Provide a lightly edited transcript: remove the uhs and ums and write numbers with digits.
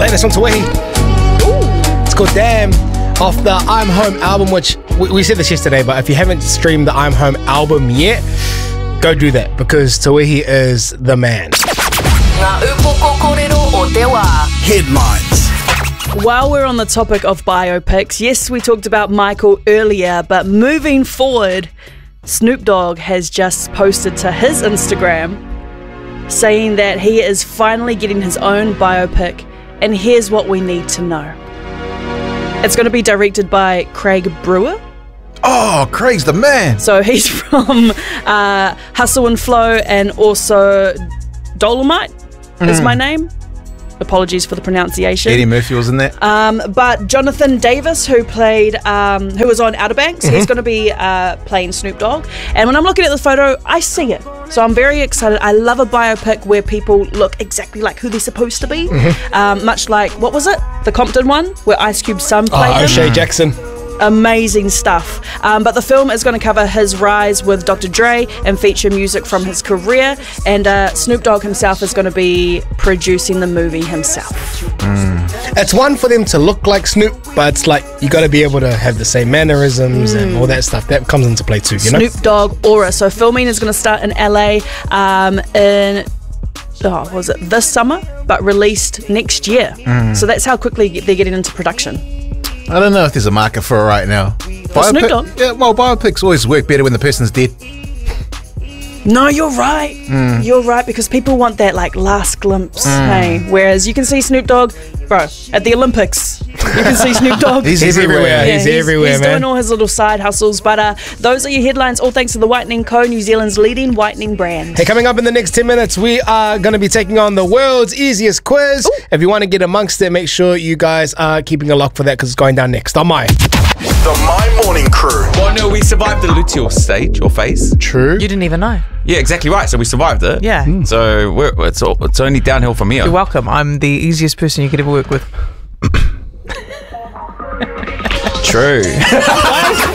latest on Tawehi. It's called Damn, off the I'm Home album, which we said this yesterday, but if you haven't streamed the I'm Home album yet, go do that, because Tawehi is the man. Headlines. While we're on the topic of biopics, yes, we talked about Michael earlier, but moving forward, Snoop Dogg has just posted to his Instagram saying that he is finally getting his own biopic, and here's what we need to know. It's going to be directed by Craig Brewer. Oh, Craig's the man. So he's from Hustle and Flow, and also Dolomite is my name. Apologies for the pronunciation. Eddie Murphy was in that. But Jonathan Davis, who was on Outer Banks, he's going to be playing Snoop Dogg. And when I'm looking at the photo, I see it. So I'm very excited. I love a biopic where people look exactly like who they're supposed to be. Much like, what was it? The Compton one, where Ice Cube's son played him. O'Shea Jackson. Amazing stuff. But the film is going to cover his rise with Dr. Dre and feature music from his career. And Snoop Dogg himself is going to be producing the movie himself. It's one for them to look like Snoop, but it's like you got to be able to have the same mannerisms and all that stuff. That comes into play too, you know? Snoop Dogg aura. So filming is going to start in LA this summer, but released next year. So that's how quickly they're getting into production. I don't know if there's a market for it right now. Snoop Dogg? Yeah, well, biopics always work better when the person's dead. No, you're right. You're right, because people want that like last glimpse, hey? Whereas you can see Snoop Dogg, bro, at the Olympics. You can see Snoop Dogg. He's everywhere. He's everywhere, he's man. doing all his little side hustles. But those are your headlines, all thanks to the Whitening Co., New Zealand's leading whitening brand. Hey, coming up in the next 10 minutes, we are going to be taking on the world's easiest quiz. Ooh. If you want to get amongst it, make sure you guys are keeping a lock for that, because it's going down next on My. The My Morning Crew. Well, no, we survived the luteal stage or phase. True. You didn't even know. Yeah, exactly right. So we survived it. Yeah. So it's only downhill from here. You're welcome. I'm the easiest person you could ever work with. True.